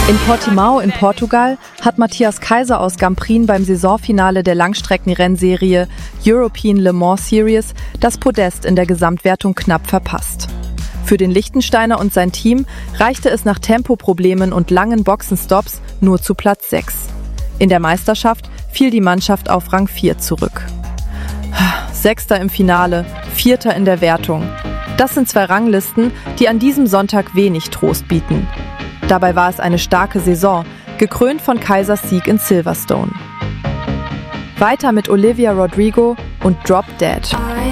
In Portimão in Portugal hat Matthias Kaiser aus Gamprin beim Saisonfinale der Langstreckenrennserie European Le Mans Series das Podest in der Gesamtwertung knapp verpasst. Für den Liechtensteiner und sein Team reichte es nach Tempoproblemen und langen Boxenstops nur zu Platz 6. In der Meisterschaft fiel die Mannschaft auf Rang 4 zurück. Sechster im Finale, Vierter in der Wertung. Das sind zwei Ranglisten, die an diesem Sonntag wenig Trost bieten. Dabei war es eine starke Saison, gekrönt von Kaisers Sieg in Silverstone. Weiter mit Olivia Rodrigo und Drop Dead.